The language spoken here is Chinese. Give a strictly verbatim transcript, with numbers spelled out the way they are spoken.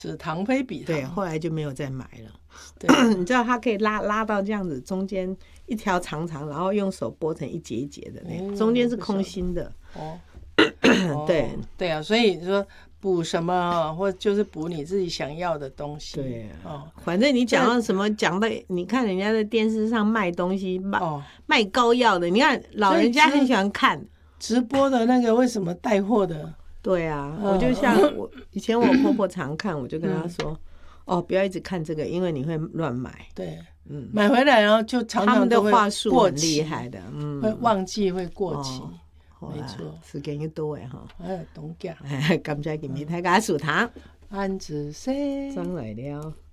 是糖胚笔糖， 对，后来就没有再买了。 对， 你知道它可以拉拉到这样子，中间一条长长，然后用手剥成一节一节的那个， 嗯中间是空心的。 哦， 对哦对啊，所以说补什么，或就是补你自己想要的东西。 对啊， 哦， 反正你讲到什么，讲的你看人家在电视上卖东西，卖、 哦、 卖膏药的，你看老人家很喜欢看直播的那个，为什么带货的？ 对啊， 嗯、 我就像我以前我婆婆常看，我就跟她说，嗯、哦，不要一直看这个，因为你会乱买。 对， 嗯， 买回来然后就常常都会他们的话术很厉害的，嗯， 会忘记会过期。 哦、 没错， 时间又多诶哈。 哎，懂讲。 感谢今日大家收听， 安子生， 转来了。